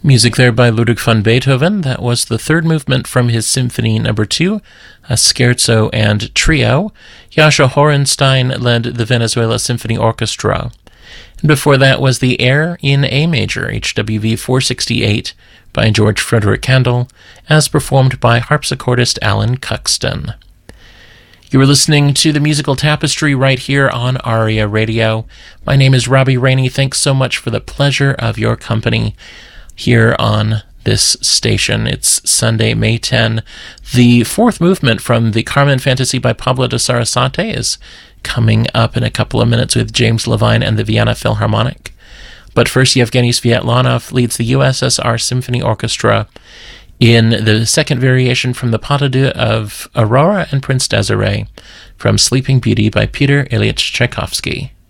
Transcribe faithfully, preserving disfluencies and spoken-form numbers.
Music there by Ludwig van Beethoven. That was the third movement from his Symphony Number Two, a scherzo and trio. Jascha Horenstein led the Venezuela Symphony Orchestra. And before that was the Air in A Major, H W V four sixty-eight, by George Frederick Handel, as performed by harpsichordist Alan Cuxton. You were listening to the Musical Tapestry right here on ARIA Radio. My name is Robbie Rainey. Thanks so much for the pleasure of your company here on this station. It's Sunday, May tenth. The fourth movement from the Carmen Fantasy by Pablo de Sarasate is coming up in a couple of minutes with James Levine and the Vienna Philharmonic. But first, Yevgeny Sviatlanov leads the U S S R Symphony Orchestra in the second variation from the Pas de Deux of Aurora and Prince Desiree from Sleeping Beauty by Peter Ilyich Tchaikovsky.